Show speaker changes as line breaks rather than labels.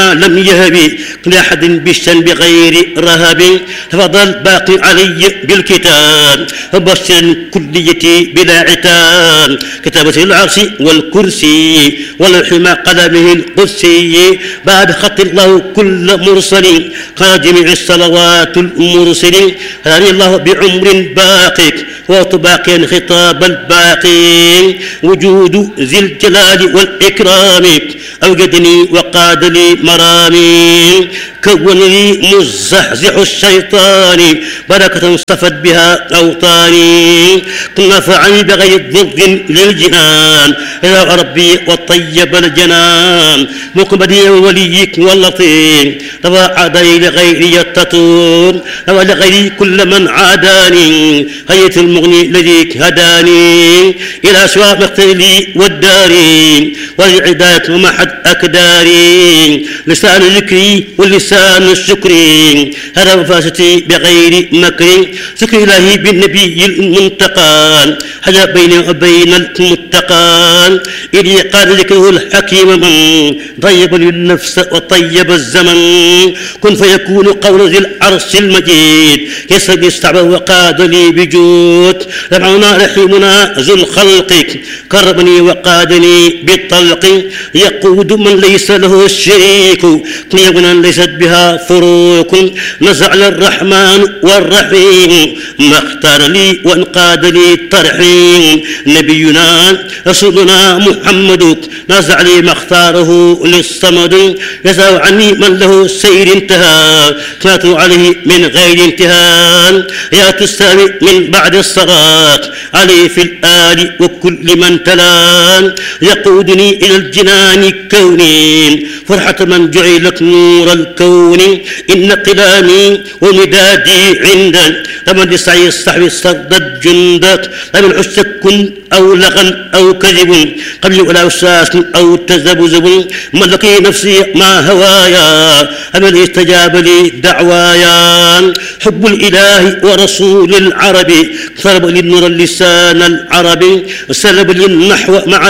لم يهب لأحد بالشن بغير رهب تفضل باقي علي بالكتاب وبشر كليتي بلا عتاب كتابة العرش والكرسي والحمى قلمه القدسي بعد خط الله كل مرسل قال جميع الصلوات المرسل هداني الله بعمر باقي وطباقيا خطاب الباقي وجود ذي الجلال والإكرام أوجدني وقاد لي مرامي كون لي مزحزح الشيطان بركة صفت بها أوطاني نفعني بغير ضد للجنان يا ربي وطيب الجنان مقبلي وليك واللطيف رفع عدي لغيري التطور رفع لغيري كل من عاداني هيئة المغني الذي هداني إلى سواء مقتلي والداري والعداية ومحد أكداري لسان ذكري واللسان الشكري هذا وفاستي بغير مكر ذكر إلهي بالنبي المنتقى حجاب بيني وبين المتقى إذ قال ذكره الحكيم من طيب للنفس وطيب الزمن كن فيكون قول ذي العرش المجيد يسرد استعبه وقاد لي بجود رفعنا رحيمنا ذو الخلق كرمني وقادني بالطلق يقود من ليس له الشريك قيمنا ليست بها فروق نزع الرحمن والرحيم ما اختار لي وانقاد لي الترحيم نبينا رسولنا محمد نزع لي ما اختاره للصمد يسعى عني من له السير انتهى فاتوا عليه من غير انتهاء يا تستوي من بعد الصلاة عليه في الآل وكل من تلان يقودني إلى الجنان كوني فرحة من جعلت نور الكون إن قلامي ومدادي عندك لمن يسعي الصحب صدت جندك لمن عشت كن أو لغن أو كذب قبل ولا أساس أو تذبذب ملقي نفسي مع هوايا أمن استجاب لي دعوايا حب الإله ورسول العرب طلب للنور اللسان العربي سلب للنحو مع